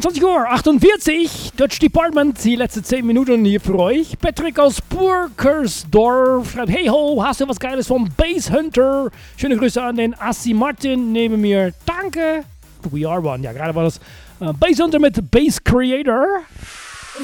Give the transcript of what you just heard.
21 Uhr 48, Dutch Department, die letzten 10 Minuten hier für euch. Patrick aus Burkersdorf schreibt, hey ho, hast du was Geiles vom Bass Hunter? Schöne Grüße an den Assi Martin neben mir. Danke. We are one. Ja, gerade war das Bass Hunter mit Bass Creator.